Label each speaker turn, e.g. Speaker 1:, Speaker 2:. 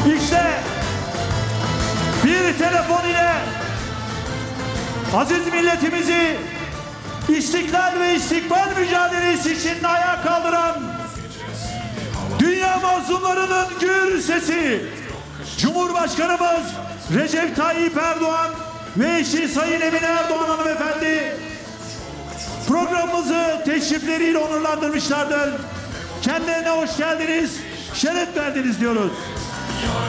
Speaker 1: İşte bir telefon ile aziz milletimizi İstiklal ve istikbal mücadelesi için ayağa kaldıran dünya mazlumlarının gür sesi Cumhurbaşkanımız Recep Tayyip Erdoğan ve eşi Sayın Emine Erdoğan hanımefendi programımızı teşrifleriyle onurlandırmışlardır. Kendilerine hoş geldiniz, şeref verdiniz diyoruz.